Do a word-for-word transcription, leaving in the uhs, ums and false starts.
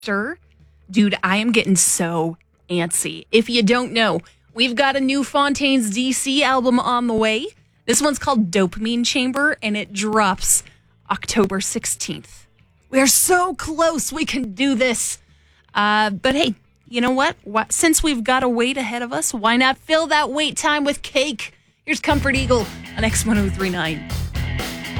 Sir, dude, I am getting so antsy. If you don't know, we've got a new Fontaines D C album on the way. This one's called Dopamine Chamber, and it drops October sixteenth. We're so close. We can do this. Uh, but hey, you know what? what? Since we've got a wait ahead of us, why not fill that wait time with cake? Here's Comfort Eagle on X ten thirty-nine.